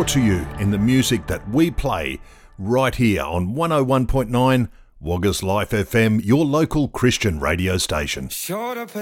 brought to you in the music that we play right here on 101.9 Wagga's Life FM, your local Christian radio station. Showed up at